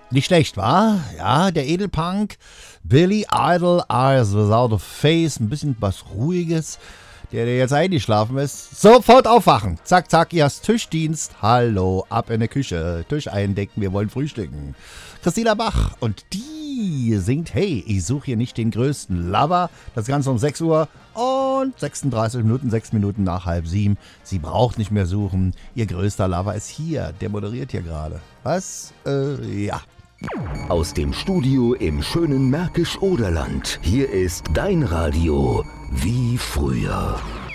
Nicht schlecht, wa? Ja, der Edelpunk, Billy Idol, Eyes Without a Face, ein bisschen was Ruhiges. Der jetzt eingeschlafen ist, sofort aufwachen. Zack, zack, ihr hast Tischdienst. Hallo, ab in der Küche. Tisch eindecken, wir wollen frühstücken. Christina Bach und die singt, hey, ich suche hier nicht den größten Lover. Das Ganze um 6 Uhr und 36 Minuten, 6 Minuten nach 6:30. Sie braucht nicht mehr suchen. Ihr größter Lover ist hier. Der moderiert hier gerade. Was? Ja. Aus dem Studio im schönen Märkisch-Oderland. Hier ist dein Radio wie früher.